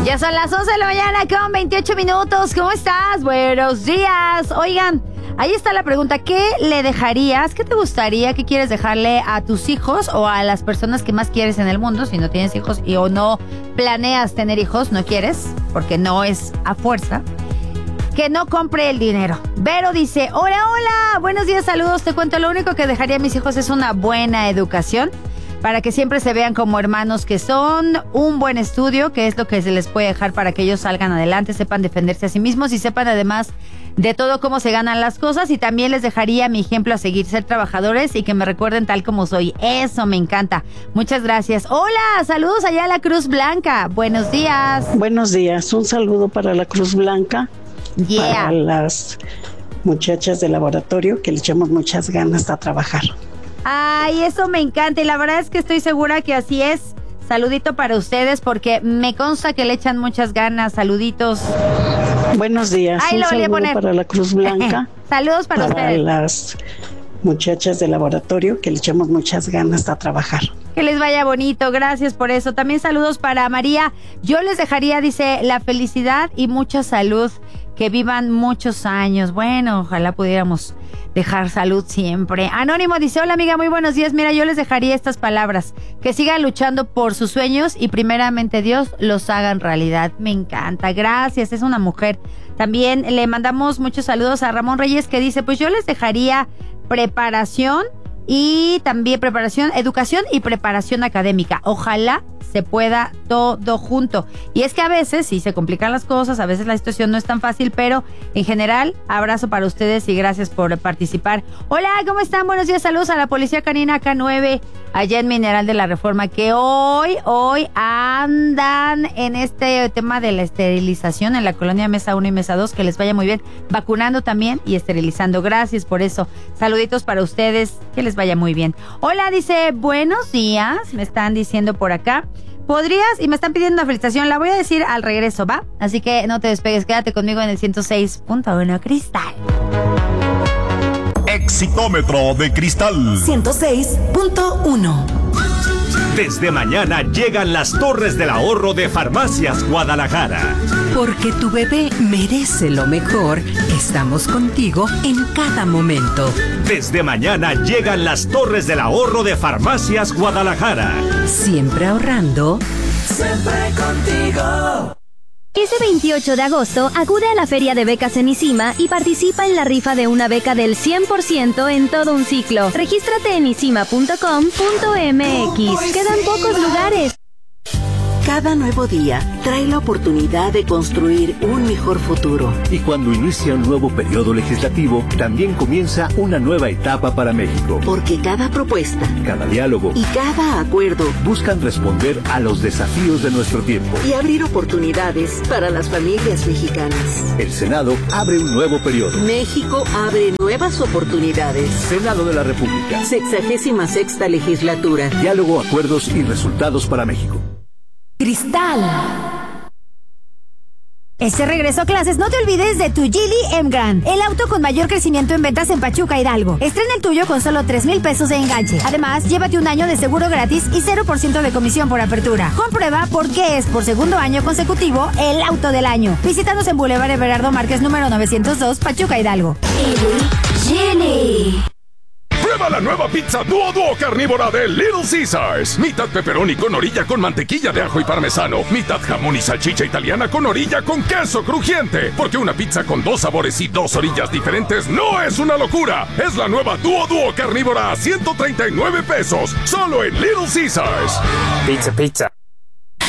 Ya son las 11 de la mañana con 28 minutos. ¿Cómo estás? Buenos días. Oigan, ahí está la pregunta. ¿Qué le dejarías? ¿Qué te gustaría? ¿Qué quieres dejarle a tus hijos o a las personas que más quieres en el mundo? Si no tienes hijos o no planeas tener hijos, no quieres, porque no es a fuerza. Que no compre el dinero. Vero dice, hola, buenos días, saludos. Te cuento, lo único que dejaría a mis hijos es una buena educación, para que siempre se vean como hermanos que son, un buen estudio, que es lo que se les puede dejar para que ellos salgan adelante, sepan defenderse a sí mismos y sepan además de todo cómo se ganan las cosas. Y también les dejaría mi ejemplo a seguir, ser trabajadores y que me recuerden tal como soy. Eso me encanta. Muchas gracias. Hola, saludos allá a la Cruz Blanca. Buenos días. Buenos días, un saludo para la Cruz Blanca. Yeah. Para las muchachas de laboratorio, que le echamos muchas ganas a trabajar. Ay, eso me encanta y la verdad es que estoy segura que así es. Saludito para ustedes porque me consta que le echan muchas ganas. Saluditos. Buenos días. Ahí lo voy a poner. Para la Cruz Blanca. Saludos para ustedes. Para las muchachas de laboratorio, que le echamos muchas ganas a trabajar. Que les vaya bonito, gracias por eso. También saludos para María. Yo les dejaría, dice, la felicidad y mucha salud. Que vivan muchos años. Bueno, ojalá pudiéramos dejar salud siempre. Anónimo dice, hola amiga, muy buenos días. Mira, yo les dejaría estas palabras. Que sigan luchando por sus sueños y primeramente Dios los haga en realidad. Me encanta, gracias, es una mujer. También le mandamos muchos saludos a Ramón Reyes que dice, pues yo les dejaría preparación y también educación y preparación académica. Ojalá se pueda todo junto. Y es que a veces sí se complican las cosas, a veces la situación no es tan fácil, pero en general, abrazo para ustedes y gracias por participar. Hola, ¿cómo están? Buenos días, saludos a la Policía Canina K9, allá en Mineral de la Reforma, que hoy andan en este tema de la esterilización en la colonia Mesa 1 y Mesa 2, que les vaya muy bien, vacunando también y esterilizando. Gracias por eso. Saluditos para ustedes, que les vaya muy bien. Hola, dice, buenos días, me están diciendo por acá. ¿Podrías? Y me están pidiendo una felicitación, la voy a decir al regreso, ¿va? Así que no te despegues, quédate conmigo en el 106.1 Cristal. Exitómetro de Cristal 106.1. Desde mañana llegan las Torres del Ahorro de Farmacias Guadalajara. Porque tu bebé merece lo mejor, estamos contigo en cada momento. Desde mañana llegan las Torres del Ahorro de Farmacias Guadalajara. Siempre ahorrando. Siempre contigo. Ese 28 de agosto, acude a la Feria de Becas en ICIMA y participa en la rifa de una beca del 100% en todo un ciclo. Regístrate en icima.com.mx. Quedan pocos lugares. Cada nuevo día trae la oportunidad de construir un mejor futuro. Y cuando inicia un nuevo periodo legislativo, también comienza una nueva etapa para México. Porque cada propuesta, cada diálogo y cada acuerdo buscan responder a los desafíos de nuestro tiempo y abrir oportunidades para las familias mexicanas. El Senado abre un nuevo periodo. México abre nuevas oportunidades. Senado de la República. 66ª legislatura. Diálogo, acuerdos y resultados para México. Cristal. Este regreso a clases, no te olvides de tu Geely M-Grand, el auto con mayor crecimiento en ventas en Pachuca, Hidalgo. Estrena el tuyo con solo 3,000 pesos de enganche. Además, llévate un año de seguro gratis y 0% de comisión por apertura. Comprueba por qué es por segundo año consecutivo el auto del año. Visítanos en Boulevard Everardo Márquez número 902, Pachuca, Hidalgo. Geely. Prueba la nueva pizza Duo carnívora de Little Caesars. Mitad pepperoni con orilla con mantequilla de ajo y parmesano. Mitad jamón y salchicha italiana con orilla con queso crujiente. Porque una pizza con 2 sabores y 2 orillas diferentes no es una locura. Es la nueva Duo carnívora a 139 pesos. Solo en Little Caesars. Pizza.